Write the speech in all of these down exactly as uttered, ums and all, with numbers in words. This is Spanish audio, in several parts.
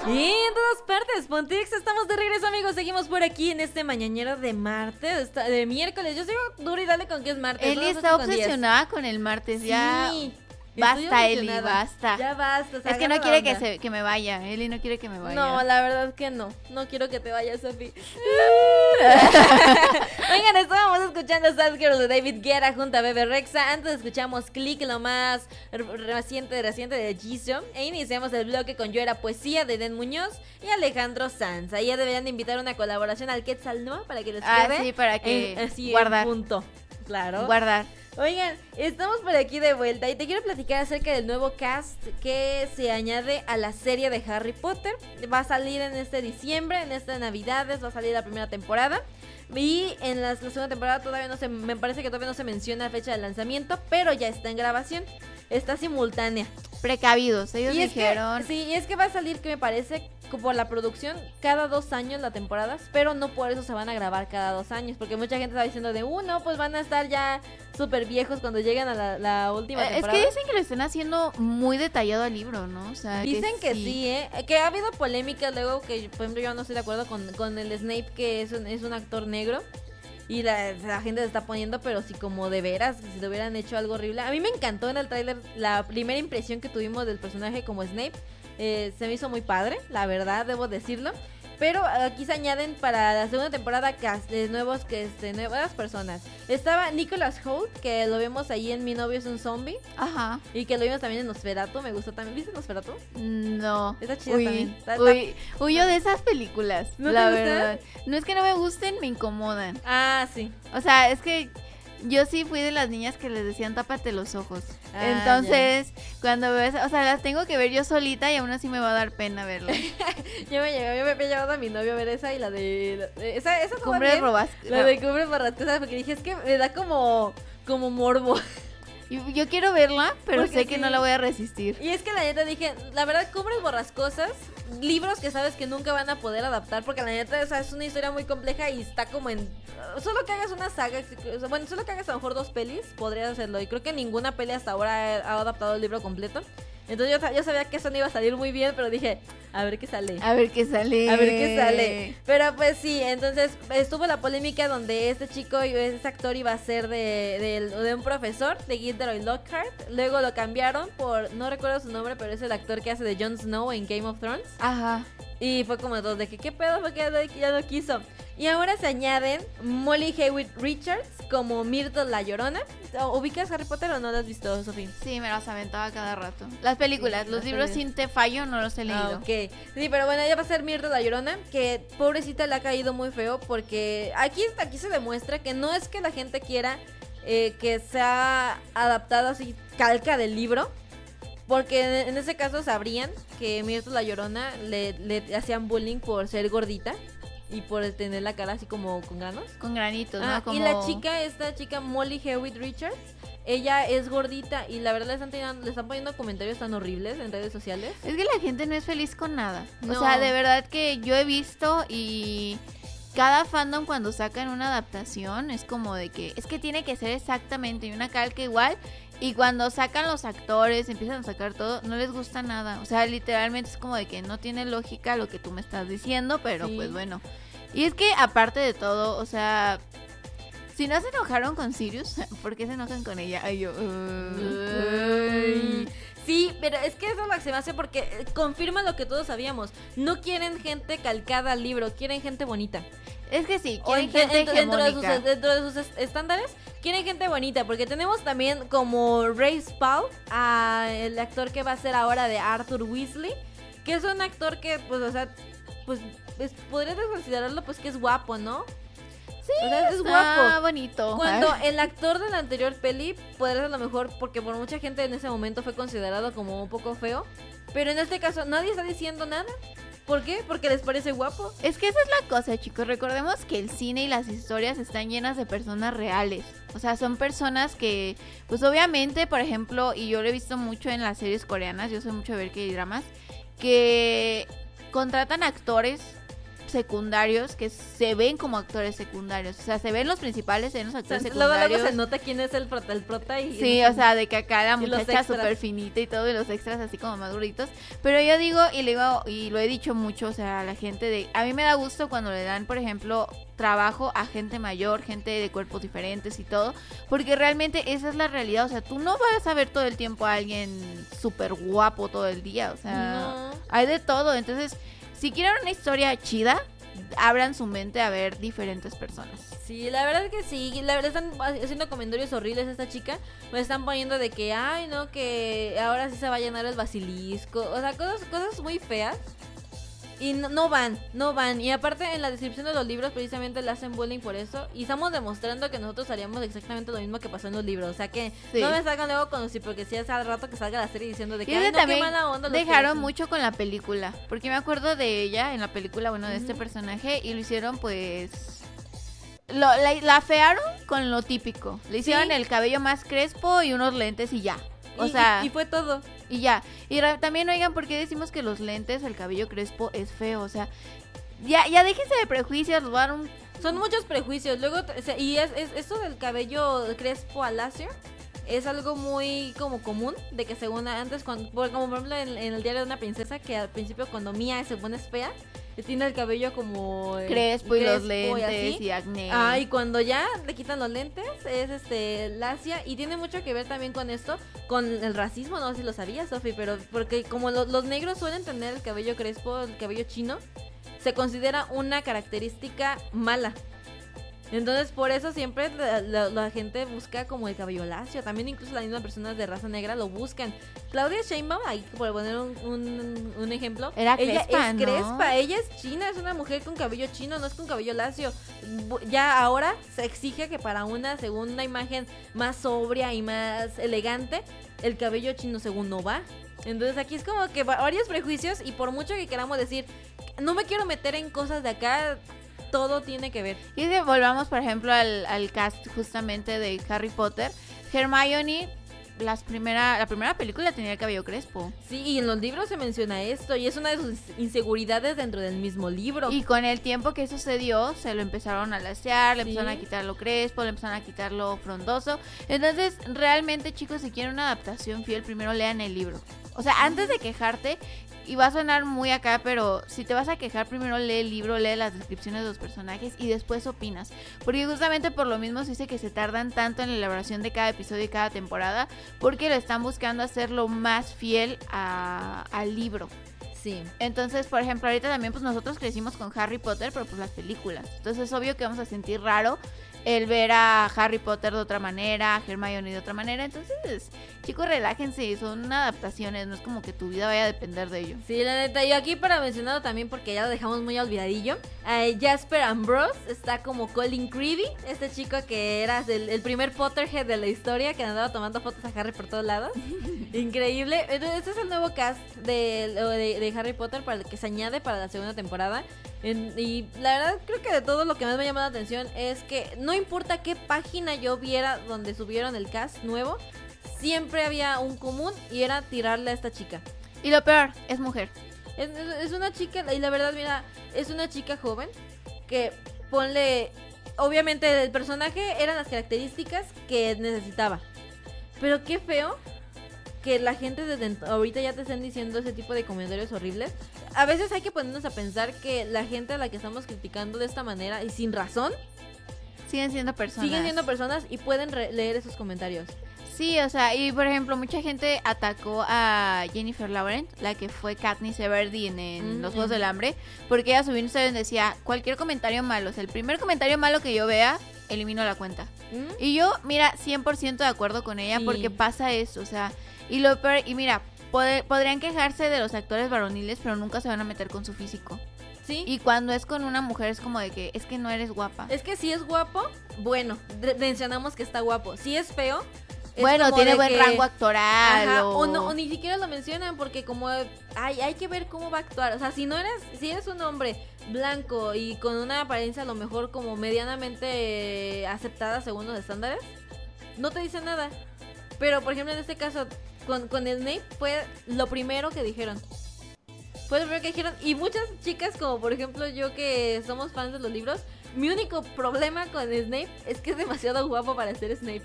Y en todas partes, Pontix, estamos de regreso, amigos. Seguimos por aquí en este mañanero de martes, de miércoles. Yo sigo duro y dale con que es martes. Eli está obsesionada con el martes, ya. Sí. Basta, Eli, basta. Ya basta. O sea, es que no quiere que, se, que me vaya. Eli no quiere que me vaya. No, la verdad que no. No quiero que te vayas, Sofi. Oigan, estábamos escuchando Sad Girl de David Guetta junto a Bebe Rexha. Antes escuchamos Click, lo más reciente, reciente de Jisoo. E iniciamos el bloque con Yo Era Poesía de Den Muñoz y Alejandro Sanz. Ahí ya deberían de invitar una colaboración al Quetzal, ¿no? Para que les quede. Ah, sí, para que en, así, guardar. En punto. Claro. Guardar. Oigan, estamos por aquí de vuelta y te quiero platicar acerca del nuevo cast que se añade a la serie de Harry Potter. Va a salir en este diciembre, en estas navidades, va a salir la primera temporada. Y en la, la segunda temporada todavía no se, me parece que todavía no se menciona fecha de lanzamiento, pero ya está en grabación. Está simultánea. Precavidos, ellos y dijeron. Es que, sí, y es que va a salir, que me parece, por la producción, cada dos años la temporada, pero no por eso se van a grabar cada dos años, porque mucha gente está diciendo de uno, pues van a estar ya súper viejos cuando lleguen a la, la última eh, temporada. Es que dicen que lo están haciendo muy detallado al libro, ¿no? O sea, dicen que, que sí. sí, ¿eh? Que ha habido polémicas luego, que por ejemplo yo no estoy de acuerdo con, con el Snape, que es un, es un actor negro. Y la, la gente se está poniendo, pero sí como de veras, si le hubieran hecho algo horrible. A mí me encantó en el tráiler la primera impresión que tuvimos del personaje como Snape. Eh, se me hizo muy padre, la verdad, debo decirlo. Pero aquí se añaden para la segunda temporada cast de nuevos, que este, nuevas personas. Estaba Nicholas Hoult, que lo vemos ahí en Mi Novio es un Zombie. Ajá. Y que lo vimos también en Nosferatu, me gustó también. ¿Viste Nosferatu? No. Está chida uy, también. Está, uy, está... Huyo de esas películas, ¿No la te gustan? verdad. No es que no me gusten, me incomodan. Ah, sí. O sea, es que yo sí fui de las niñas que les decían tápate los ojos. Ah, Entonces, ya. Cuando ves, o sea, las tengo que ver yo solita y aún así me va a dar pena verlas. yo me llevé, yo me había llevado a mi novio a ver esa y la de, la de esa, esa Cumbre Robas. La de Cumbre Borrascosas, porque dije, es que me da como como morbo. Yo, yo quiero verla, pero Porque sé que sí. no la voy a resistir. Y es que la neta dije, la verdad, Cumbres Borrascosas, libros que sabes que nunca van a poder adaptar, porque la neta, o sea, es una historia muy compleja y está como en... Solo que hagas una saga, bueno, solo que hagas a lo mejor dos pelis, podrías hacerlo. Y creo que ninguna peli hasta ahora ha adaptado el libro completo. Entonces yo, yo sabía que eso no iba a salir muy bien, pero dije, a ver qué sale. A ver qué sale. A ver qué sale. Pero pues sí, entonces estuvo la polémica donde este chico, este actor iba a ser de, de, de un profesor de Gilderoy Lockhart. Luego lo cambiaron por, no recuerdo su nombre, pero es el actor que hace de Jon Snow en Game of Thrones. Ajá. Y fue como dos de que qué pedo, fue que ya no quiso. Y ahora se añaden Molly Hewitt Richards como Myrtle la Llorona. ¿Ubicas Harry Potter o no lo has visto, Sofía? Sí, me las aventaba cada rato. Las películas, Sí, los las libros películas. sin te fallo no los he leído. Ah, ok. Sí, pero bueno, ella va a ser Myrtle la Llorona, que pobrecita le ha caído muy feo porque aquí, aquí se demuestra que no es que la gente quiera eh, que sea adaptado así calca del libro. Porque en, en ese caso sabrían que Myrtle la Llorona le, le hacían bullying por ser gordita y por tener la cara así como con granos. Con granitos, Ah, ¿no? Como... Y la chica, esta chica Molly Hewitt Richards, ella es gordita y la verdad le están, teniendo, le están poniendo comentarios tan horribles en redes sociales. Es que la gente no es feliz con nada. No. O sea, de verdad que yo he visto y cada fandom cuando sacan una adaptación es como de que es que tiene que ser exactamente una calca igual. Y cuando sacan los actores, empiezan a sacar todo, no les gusta nada. O sea, literalmente es como de que no tiene lógica lo que tú me estás diciendo, pero Sí. pues bueno. Y es que aparte de todo, o sea, si no se enojaron con Sirius, ¿por qué se enojan con ella? Ay, yo... Ay. Sí, pero es que eso es lo que se me hace porque confirma lo que todos sabíamos. No quieren gente calcada al libro, quieren gente bonita. Es que sí, O quieren en- gente dentro, dentro de sus, hegemónica. dentro de sus est- estándares, quieren gente bonita. Porque tenemos también como Ray Spall, a el actor que va a ser ahora de Arthur Weasley, que es un actor que, pues, o sea, pues, pues podrías considerarlo, pues, que es guapo, ¿no? Sí, O sea, es está guapo. bonito. Cuando el actor de la anterior peli podría ser a lo mejor, porque por mucha gente en ese momento fue considerado como un poco feo, pero en este caso nadie está diciendo nada. ¿Por qué? Porque les parece guapo. Es que esa es la cosa, chicos. Recordemos que el cine y las historias están llenas de personas reales. O sea, son personas que, pues obviamente, por ejemplo, y yo lo he visto mucho en las series coreanas, yo soy mucho de ver K-dramas, que contratan actores secundarios que se ven como actores secundarios. O sea, se ven los principales, se ven los actores O sea, luego, secundarios. luego se nota quién es el prota, el prota y... Sí, o sea, de que acá la y los muchacha extras. súper finita y todo, y los extras así como más duritos. Pero yo digo, y le digo, y lo he dicho mucho, o sea, a la gente de... A mí me da gusto cuando le dan, por ejemplo, trabajo a gente mayor, gente de cuerpos diferentes y todo, porque realmente esa es la realidad. O sea, tú no vas a ver todo el tiempo a alguien súper guapo todo el día, o sea, No. hay de todo. Entonces, si quieren una historia chida, abran su mente a ver diferentes personas. Sí, la verdad que sí, la verdad están haciendo comentarios horribles esta chica, me están poniendo de que, ay no, que ahora sí se va a llenar el basilisco, o sea, cosas, cosas muy feas. Y no, no van, no van. Y aparte en la descripción de los libros precisamente le hacen bullying por eso. Y estamos demostrando que nosotros haríamos exactamente lo mismo que pasó en los libros. O sea que Sí. no me salgan luego con si porque si es al rato que salga la serie diciendo de que Y ay, ese no, qué también mala onda. los que dejaron hacen". mucho con la película, porque me acuerdo de ella en la película, bueno, de este Ujú. personaje, y lo hicieron pues... Lo, la, la afearon con lo típico. Le hicieron Sí. el cabello más crespo y unos lentes y ya. O Y- sea, y, y fue todo. y ya. Y ra- también, oigan, ¿por qué decimos que los lentes, el cabello crespo es feo? O sea, ya, ya déjense de prejuicios, les voy a dar un... Son muchos prejuicios. Luego, o sea, y es, es eso del cabello crespo a lacio es algo muy como común, de que según antes, cuando, por- como por ejemplo en, en el diario de una princesa, que al principio cuando Mia se pone fea, tiene el cabello como eh, Crespo y los y lentes así. y, acné. Ah, y cuando ya le quitan los lentes es este lacia y tiene mucho que ver también con esto, con el racismo, no sé si lo sabías, Sofi, pero porque como lo- los negros suelen tener el cabello crespo, el cabello chino, se considera una característica mala. Entonces por eso siempre la, la- la gente busca como el cabello lacio. También incluso las mismas personas de raza negra lo buscan. Claudia Sheinbaum, ahí por poner un, un, un ejemplo, Era ella crespa, es ¿no? crespa, ella es china, es una mujer con cabello chino, no es con cabello lacio. Bu- Ya ahora se exige que para una segunda imagen más sobria y más elegante, el cabello chino según no va. Entonces aquí es como que va- varios prejuicios y por mucho que queramos decir, no me quiero meter en cosas de acá, todo tiene que ver. Y si volvamos, por ejemplo, al, al cast justamente de Harry Potter, Hermione, las primera, la primera película tenía el cabello crespo. Sí, y en los libros se menciona esto y es una de sus inseguridades dentro del mismo libro. Y con el tiempo que sucedió, se lo empezaron a lasear, le Sí. empezaron a quitar lo crespo, le empezaron a quitar lo frondoso. Entonces, realmente, chicos, si quieren una adaptación fiel, primero lean el libro. O sea, antes de quejarte, y va a sonar muy acá, pero si te vas a quejar, primero lee el libro, lee las descripciones de los personajes y después opinas. Porque justamente por lo mismo se dice que se tardan tanto en la elaboración de cada episodio y cada temporada, porque lo están buscando hacer lo más fiel a- al libro. Sí. Entonces, por ejemplo, ahorita también pues nosotros crecimos con Harry Potter, pero pues las películas. Entonces es obvio que vamos a sentir raro el ver a Harry Potter de otra manera, a Hermione de otra manera. Entonces, chicos, relájense, son adaptaciones, no es como que tu vida vaya a depender de ello. Sí, la neta, y aquí para mencionarlo también porque ya lo dejamos muy olvidadillo, eh, Jasper Ambrose está como Colin Creevy, este chico que era el, el primer Potterhead de la historia, que andaba tomando fotos a Harry por todos lados. Increíble. Entonces, este es el nuevo cast de, de, de Harry Potter para el que se añade para la segunda temporada. En- y la verdad creo que de todo lo que más me llama la atención es que no importa qué página yo viera donde subieron el cast nuevo, siempre había un común y era tirarle a esta chica. Y lo peor, es mujer. Es, es- es una chica, y la verdad, mira, es una chica joven que ponle... Obviamente el personaje eran las características que necesitaba. Pero qué feo que la gente desde ent- ahorita ya te estén diciendo ese tipo de comentarios horribles. A veces hay que ponernos a pensar que la gente a la que estamos criticando de esta manera y sin razón, Siguen siendo personas. siguen siendo personas y pueden re- leer esos comentarios. Sí, o sea, y por ejemplo, mucha gente atacó a Jennifer Lawrence, la que fue Katniss Everdeen en Mm, Los Juegos mm. del Hambre, porque ella subió un Instagram y decía, cualquier comentario malo, o sea, el primer comentario malo que yo vea, elimino la cuenta. ¿Mm? Y yo, mira, cien por ciento de acuerdo con ella, Sí. porque pasa eso, o sea, y lo peor, y mira, pod- podrían quejarse de los actores varoniles, pero nunca se van a meter con su físico. Sí. Y cuando es con una mujer es como de que, es que no eres guapa. Es que si es guapo, bueno, de- mencionamos que está guapo. Si es feo, es Bueno, como tiene de buen que- rango actoral. Ajá, o... o, no, o ni siquiera lo mencionan porque como hay, hay que ver cómo va a actuar. O sea, si no eres, si eres un hombre blanco y con una apariencia a lo mejor como medianamente eh, aceptada según los estándares, no te dice nada. Pero por ejemplo en este caso, con, con el Snape fue lo primero que dijeron. Fue lo primero que dijeron. Y muchas chicas, como por ejemplo yo que somos fans de los libros, mi único problema con Snape es que es demasiado guapo para ser Snape.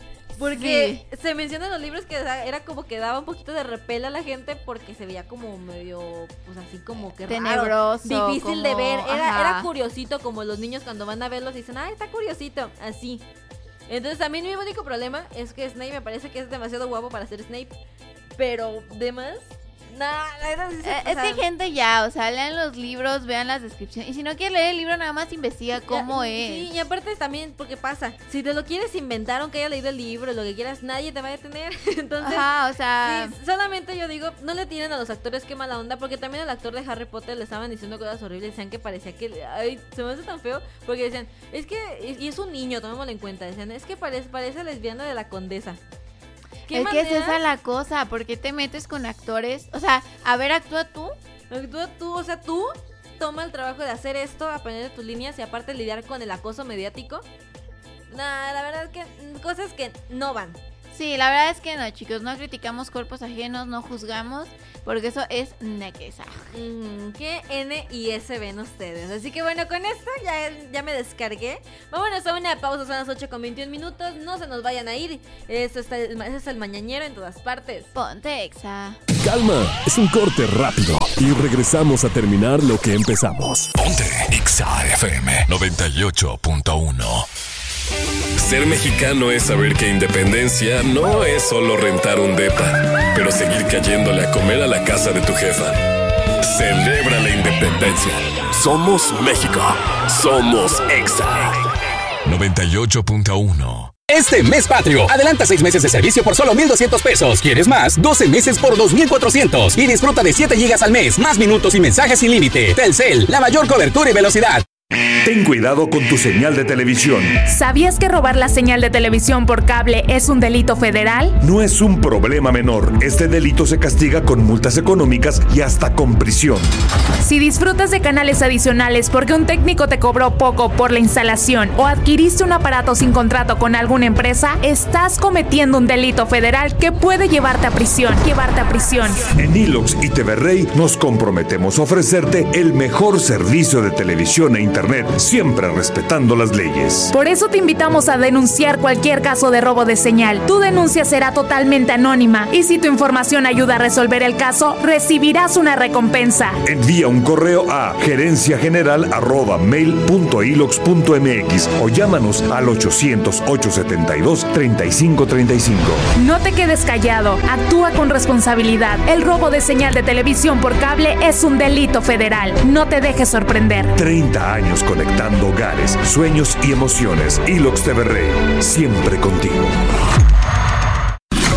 Porque sí. se menciona en los libros que era como que daba un poquito de repel a la gente porque se veía como medio, pues así como que tenebroso, raro, difícil como, de ver. Era, era curiosito, como los niños cuando van a verlos dicen, ah, está curiosito, así. Entonces a mí mi único problema es que Snape me parece que es demasiado guapo para ser Snape. Pero demás... Nah, no, no, eh, es que hay gente ya, o sea, lean los libros, vean las descripciones. Y si no quieres leer el libro, nada más investiga cómo ya, es. Sí, y aparte también, porque pasa, si te lo quieres inventar, aunque haya leído el libro, lo que quieras, nadie te va a detener. Entonces, ajá, o sea... sí, solamente yo digo, no le tiren a los actores qué mala onda, porque también al actor de Harry Potter le estaban diciendo cosas horribles, decían que parecía que, ay, se me hace tan feo, porque decían, es que, y es un niño, tomémoslo en cuenta, decían, es que parece, parece lesbiana de la condesa. Es manera? que es esa la cosa, ¿por qué te metes con actores? O sea, a ver, actúa tú. Actúa tú, o sea, tú toma el trabajo de hacer esto, aprender tus líneas y aparte lidiar con el acoso mediático. Nah, la verdad es que cosas que no van. Sí, la verdad es que no, chicos, no criticamos cuerpos ajenos, no juzgamos, porque eso es nequeza. Mm, ¿Qué N y S ven ustedes? Así que bueno, con esto ya, ya me descargué. Vámonos a una pausa, son las ocho con veintiún minutos, no se nos vayan a ir. Esto está, ese es el mañanero en todas partes. Ponte Exa. Calma, es un corte rápido y regresamos a terminar lo que empezamos. Ponte Exa F M noventa y ocho punto uno. Ser mexicano es saber que independencia no es solo rentar un depa, pero seguir cayéndole a comer a la casa de tu jefa. Celebra la independencia. Somos México. Somos Exa. noventa y ocho punto uno. Este mes patrio, adelanta seis meses de servicio por solo mil doscientos pesos. ¿Quieres más? doce meses por dos mil cuatrocientos. Y disfruta de siete gigas al mes, más minutos y mensajes sin límite. Telcel, la mayor cobertura y velocidad. Ten cuidado con tu señal de televisión. ¿Sabías que robar la señal de televisión por cable es un delito federal? No es un problema menor. Este delito se castiga con multas económicas y hasta con prisión. Si disfrutas de canales adicionales porque un técnico te cobró poco por la instalación o adquiriste un aparato sin contrato con alguna empresa, estás cometiendo un delito federal que puede llevarte a prisión. Llevarte a prisión. En Ilox y T V Rey nos comprometemos a ofrecerte el mejor servicio de televisión e internet, siempre respetando las leyes. Por eso te invitamos a denunciar cualquier caso de robo de señal. Tu denuncia será totalmente anónima y si tu información ayuda a resolver el caso, recibirás una recompensa. Envía un correo a gerencia general arroba mail punto ilox punto mx o llámanos al ochocientos, ochocientos setenta y dos, treinta y cinco treinta y cinco. No te quedes callado, actúa con responsabilidad. El robo de señal de televisión por cable es un delito federal. No te dejes sorprender. treinta años conectando hogares, sueños y emociones. Ilox T V Rey, siempre contigo.